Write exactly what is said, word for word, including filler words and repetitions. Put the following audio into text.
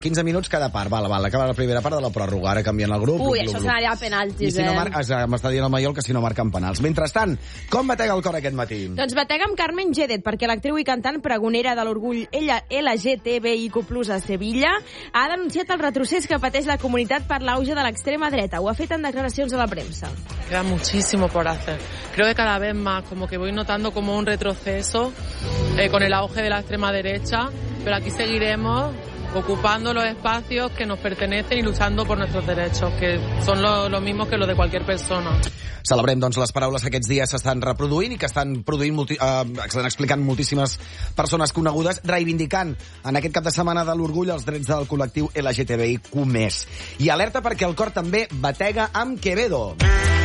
quinze minuts cada part. Val, val, acaba la primera part de la pròrroga. Ara canvien el grup. Ui, blup, això blup, seria a penaltis, I si no eh? mar... M'està dient el Maiol que si no marquen penals. Mentrestant, com batega el cor aquest matí? Doncs batega amb Carmen Gedet, perquè l'actriu i cantant pregonera de l'orgull L G T B I Q plus a Sevilla ha denunciat el retrocés que pateix la comunitat per l'auge de l'extrema dreta. Ho ha fet en declaracions a la premsa. Queda muchísimo por hacer. Creo que cada vez más, como que voy notando como un retroceso eh, con el auge de la extrema derecha, pero aquí seguiremos ocupando los espacios que nos pertenecen y luchando por nuestros derechos, que son los lo mismos que los de cualquier persona. Celebrem, doncs, les paraules que aquests dies s'estan reproduint i que estan produint multi, eh, estan explicant moltíssimes persones conegudes, reivindicant en aquest cap de setmana de l'orgull els drets del col·lectiu L G T B I Q més. I alerta perquè el cor també batega amb Quevedo.